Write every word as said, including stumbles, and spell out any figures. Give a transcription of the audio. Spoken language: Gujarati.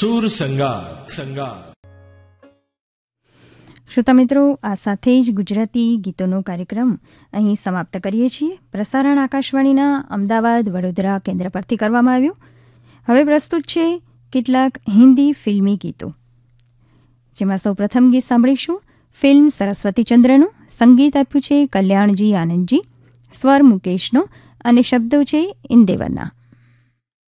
સુર સંગાર સંગાર. શ્રોતા મિત્રો, આ સાથે જ ગુજરાતી ગીતોનો કાર્યક્રમ અહીં સમાપ્ત કરીએ છીએ. પ્રસારણ આકાશવાણીના અમદાવાદ વડોદરા કેન્દ્ર પરથી કરવામાં આવ્યું. હવે પ્રસ્તુત છે કેટલાક હિન્દી ફિલ્મી ગીતો, જેમાં સૌ પ્રથમ ગીત સાંભળીશું ફિલ્મ સરસ્વતી ચંદ્રનું. સંગીત આપ્યું છે કલ્યાણજી આનંદજી, સ્વર મુકેશનો અને શબ્દો છે ઇન્દેવરના.